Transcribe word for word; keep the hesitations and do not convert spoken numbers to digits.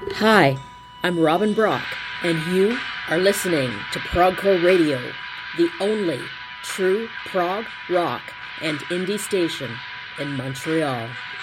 Hi, I'm Robin Brock, and you are listening to Progcore Radio, the only true prog rock and indie station in Montreal.